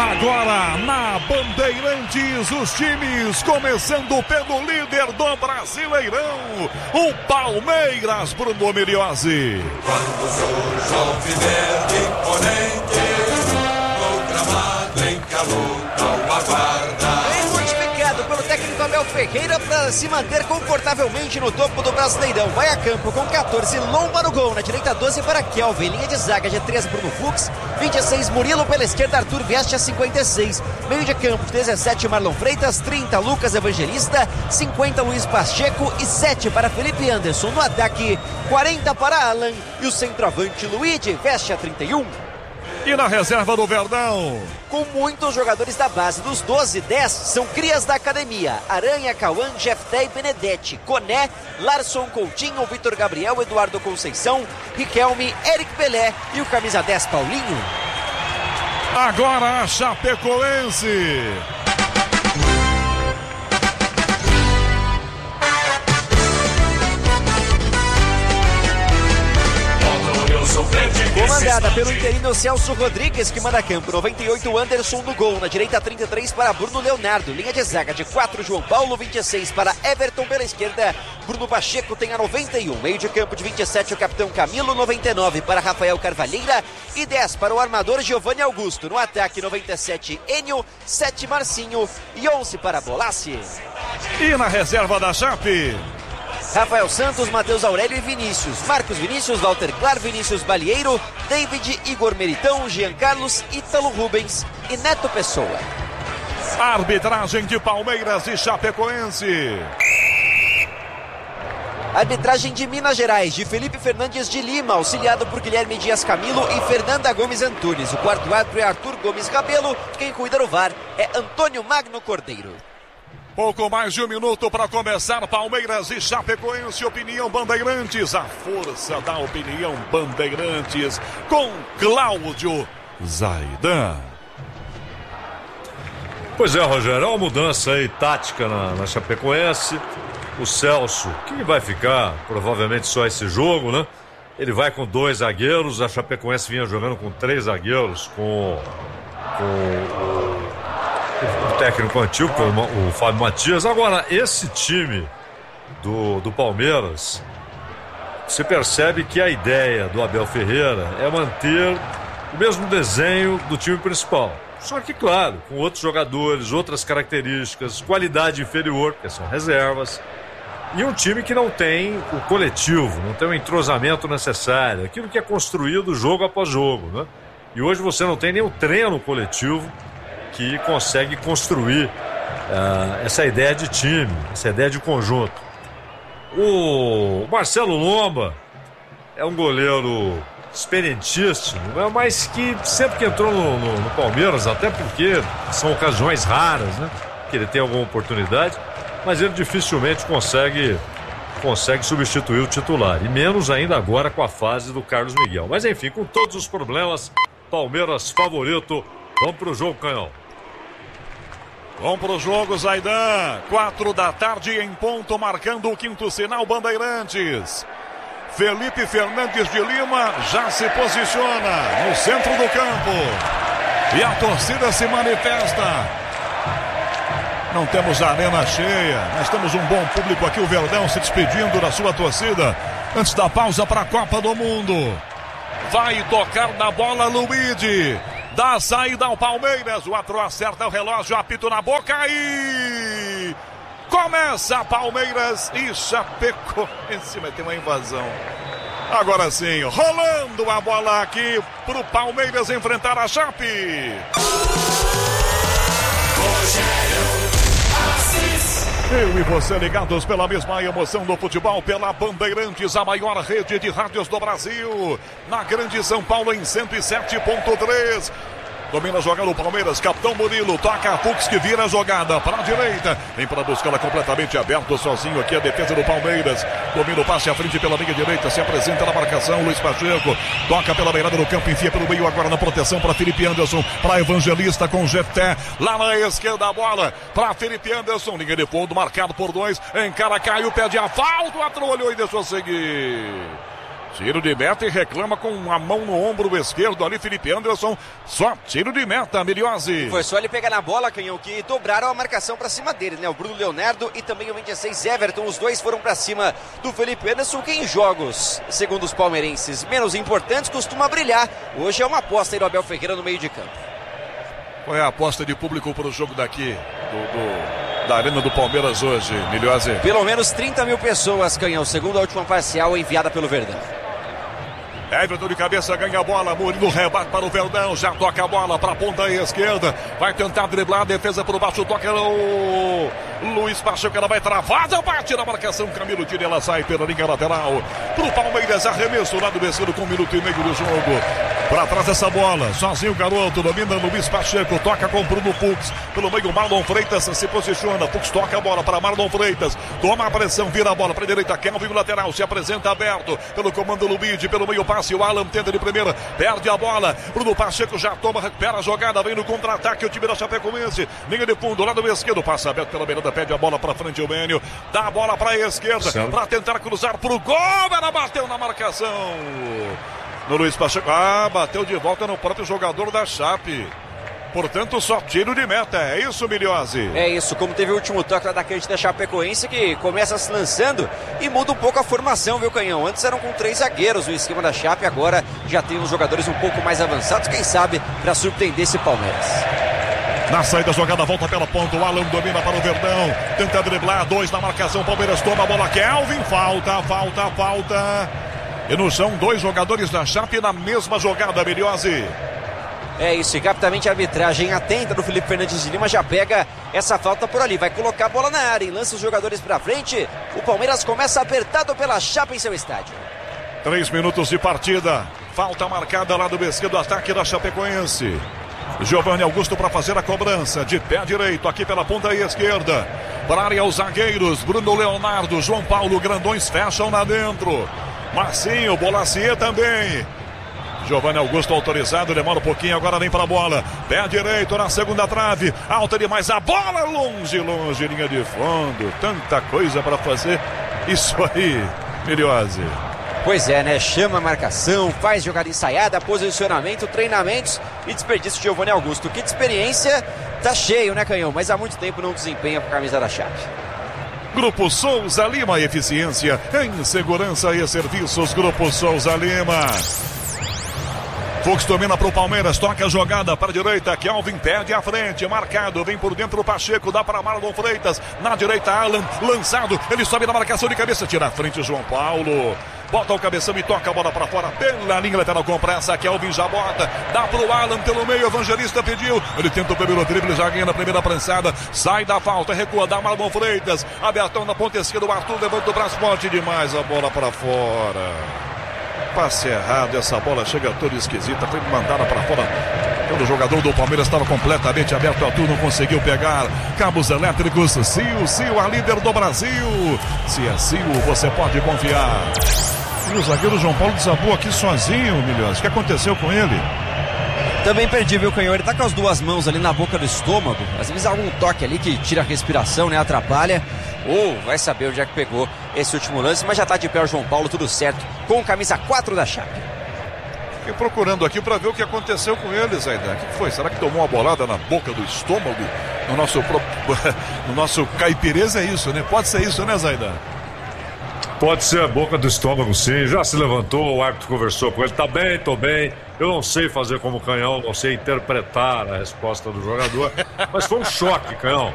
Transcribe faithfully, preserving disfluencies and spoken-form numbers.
Agora na Bandeirantes, os times começando pelo líder do Brasileirão, o Palmeiras, Bruno Miriozzi. Quando surge o alviverde imponente, no gramado em calor, calma guarda. Modificado pelo técnico Abel Ferreira para se manter confortavelmente no topo do Brasileirão. Vai a campo com catorze, Lomba no gol, na direita doze para Kelvin, linha de zaga G três Bruno Fux, vinte e seis Murilo, pela esquerda Arthur Veste a cinquenta e seis, meio de campo dezessete Marlon Freitas, trinta Lucas Evangelista, cinquenta Luiz Pacheco e sete para Felipe Anderson. No ataque, quarenta para Alan e o centroavante Luigi Veste a trinta e um. E na reserva do Verdão, com muitos jogadores da base, dos doze, dez são crias da academia: Aranha, Cauã, Jefté e Benedetti, Coné, Larson, Coutinho, Vitor Gabriel, Eduardo Conceição, Riquelme, Eric Pelé e o camisa dez Paulinho. Agora a Chapecoense. Comandada pelo interino Celso Rodrigues, que manda campo. Noventa e oito Anderson no gol, na direita trinta e três para Bruno Leonardo, linha de zaga de quatro João Paulo, vinte e seis para Everton, pela esquerda Bruno Pacheco tem a noventa e um, meio de campo de vinte e sete o capitão Camilo, noventa e nove para Rafael Carvalheira e dez para o armador Giovanni Augusto. No ataque, noventa e sete Enio, sete Marcinho e onze para Bolassi. E na reserva da Chape, Rafael Santos, Matheus Aurélio e Vinícius, Marcos Vinícius, Walter Clar, Vinícius Balieiro, David, Igor Meritão, Jean Carlos, Ítalo Rubens e Neto Pessoa. Arbitragem de Palmeiras e Chapecoense. Arbitragem de Minas Gerais, de Felipe Fernandes de Lima, auxiliado por Guilherme Dias Camilo e Fernanda Gomes Antunes. O quarto árbitro é Arthur Gomes Rabelo, quem cuida do V A R é Antônio Magno Cordeiro. Pouco mais de um minuto para começar. Palmeiras e Chapecoense, Opinião Bandeirantes. A força da Opinião Bandeirantes com Cláudio Zaidan. Pois é, Rogério, é uma mudança aí tática na, na Chapecoense. O Celso, que vai ficar provavelmente só esse jogo, né? Ele vai com dois zagueiros. A Chapecoense vinha jogando com três zagueiros, com, com o, o técnico antigo, o, o Fábio Matias. Agora, esse time do, do Palmeiras, você percebe que a ideia do Abel Ferreira é manter o mesmo desenho do time principal. Só que, claro, com outros jogadores, outras características, qualidade inferior, porque são reservas. E um time que não tem o coletivo, não tem o entrosamento necessário, aquilo que é construído jogo após jogo, né? E hoje você não tem nenhum treino coletivo que consegue construir uh, essa ideia de time, essa ideia de conjunto. O Marcelo Lomba é um goleiro experientíssimo, mas que sempre que entrou no, no, no Palmeiras, até porque são ocasiões raras, né, que ele tem alguma oportunidade, mas ele dificilmente consegue consegue substituir o titular, e menos ainda agora com a fase do Carlos Miguel. Mas enfim, com todos os problemas, Palmeiras favorito. Vamos pro jogo, Canhão. Vamos pro jogo, Zaidan. Quatro da tarde em ponto, marcando o quinto sinal, Bandeirantes. Felipe Fernandes de Lima já se posiciona no centro do campo. E a torcida se manifesta. Não temos a arena cheia, mas temos um bom público aqui. O Verdão se despedindo da sua torcida antes da pausa para a Copa do Mundo. Vai tocar na bola Luigi. Dá saída ao Palmeiras. O outro acerta o relógio, apito na boca e... começa Palmeiras e Chapecoense. Vai ter uma invasão. Agora sim, rolando a bola aqui pro Palmeiras enfrentar a Chape. Eu e você ligados pela mesma emoção do futebol, pela Bandeirantes, a maior rede de rádios do Brasil, na Grande São Paulo em cento e sete ponto três. Domina jogando o Palmeiras, capitão Murilo, toca a Fux que vira a jogada para a direita, vem para buscar ela completamente aberto, sozinho aqui a defesa do Palmeiras, domina o passe à frente pela linha direita, se apresenta na marcação, Luiz Pacheco, toca pela beirada do campo, enfia pelo meio agora na proteção para Felipe Anderson, para Evangelista com Jefté, lá na esquerda a bola para Felipe Anderson, linha de fundo, marcado por dois, encara, caiu, pede a falta, o outro olhou e deixou seguir. Tiro de meta e reclama com a mão no ombro esquerdo ali, Felipe Anderson. Só tiro de meta, Miliose. Foi só ele pegar na bola, Canhão, que dobraram a marcação pra cima dele, né? O Bruno Leonardo e também o vinte e seis Everton. Os dois foram pra cima do Felipe Anderson, que em jogos, segundo os palmeirenses, menos importantes, costuma brilhar. Hoje é uma aposta aí do Abel Ferreira no meio de campo. Qual é a aposta de público para o jogo daqui, do, do, da Arena do Palmeiras hoje, Miliose? Pelo menos trinta mil pessoas, Canhão, segundo a última parcial enviada pelo Verdão. Everton de cabeça ganha a bola, Murilo rebate para o Verdão, já toca a bola para a ponta esquerda, vai tentar driblar a defesa por baixo, toca o Luiz Pacheco, ela vai travada, bate na marcação, Camilo tira, ela sai pela linha lateral, pro Palmeiras, arremesso lá do Bessino com um minuto e meio do jogo, para trás essa bola, sozinho o garoto, domina Luiz Pacheco, toca com o Bruno Fux, pelo meio Marlon Freitas se posiciona, Fux toca a bola para Marlon Freitas, toma a pressão, vira a bola para a direita, Kelvin o lateral, se apresenta aberto, pelo comando Lubide, pelo meio passe, o Alan tenta de primeira, perde a bola, Bruno Pacheco já toma, recupera a jogada, vem no contra-ataque, o time da Chapecoense, linha de fundo, lado esquerdo, passa aberto pela beirada, pede a bola para frente o Benio, dá a bola para a esquerda, para tentar cruzar pro gol, ela bateu na marcação, no Luiz Pacheco, ah, bateu de volta no próprio jogador da Chape. Portanto, só tiro de meta, é isso, Miliose? É isso, como teve o último toque lá da atacante da Chapecoense, que começa se lançando e muda um pouco a formação, viu, Canhão? Antes eram com três zagueiros o esquema da Chape, agora já tem uns jogadores um pouco mais avançados, quem sabe, para surpreender esse Palmeiras. Na saída, a jogada volta pela ponta, o Alan domina para o Verdão, tenta driblar, dois na marcação, Palmeiras toma a bola, Kelvin, falta, falta, falta. E no chão, dois jogadores da Chape na mesma jogada, Miliose. É isso, e rapidamente a arbitragem atenta do Felipe Fernandes de Lima já pega essa falta por ali, vai colocar a bola na área e lança os jogadores pra frente. O Palmeiras começa apertado pela Chape em seu estádio. Três minutos de partida, falta marcada lá do esquerdo, ataque da Chapecoense. Giovanni Augusto para fazer a cobrança, de pé direito, aqui pela ponta esquerda. Para a área os zagueiros, Bruno Leonardo, João Paulo, grandões fecham lá dentro. Marcinho, Bolacier também. Giovanni Augusto autorizado, demora um pouquinho, agora vem para a bola, pé direito na segunda trave, alta demais, a bola longe, longe, linha de fundo, tanta coisa para fazer, isso aí, Miliose. Pois é, né, chama a marcação, faz jogada ensaiada, posicionamento, treinamentos e desperdício de Giovanni Augusto, que de experiência tá cheio, né, Canhão, mas há muito tempo não desempenha com a camisa da Chape. Grupo Souza Lima, eficiência em segurança e serviços, Grupo Souza Lima. Fux domina para o Palmeiras, toca a jogada para a direita, Kelvin perde a frente, marcado, vem por dentro o Pacheco, dá para Marlon Freitas, na direita Alan, lançado, ele sobe na marcação de cabeça, tira a frente o João Paulo, bota o cabeção e toca a bola para fora, pela linha lateral com pressa, Kelvin já bota, dá para o Alan pelo meio, Evangelista pediu, ele tenta o primeiro drible, já ganha na primeira prensada, sai da falta, recua, dá Marlon Freitas, abertão na ponta esquerda, o Arthur levanta o braço forte demais, a bola para fora. Passe errado, essa bola chega toda esquisita, foi mandada para fora. Quando o jogador do Palmeiras estava completamente aberto, o Arthur não conseguiu pegar. Cabos elétricos, Sil, Sil, a líder do Brasil. Se é Sil, você pode confiar. E o zagueiro João Paulo desabou aqui sozinho, Milhões. O que aconteceu com ele? Também perdi, viu, Canhão? Ele tá com as duas mãos ali na boca do estômago. Às vezes há algum toque ali que tira a respiração, né? Atrapalha. Ou vai saber onde é que pegou esse último lance, mas já tá de pé o João Paulo, tudo certo, com camisa quatro da Chape. Fiquei procurando aqui para ver o que aconteceu com ele, Zaidan. O que foi? Será que tomou uma bolada na boca do estômago? No nosso, no nosso caipireza é isso, né? Pode ser isso, né, Zaidan? Pode ser a boca do estômago, sim. Já se levantou, o árbitro conversou com ele. Tá bem, tô bem. Eu não sei fazer como Canhão, não sei interpretar a resposta do jogador. Mas foi um choque, Canhão.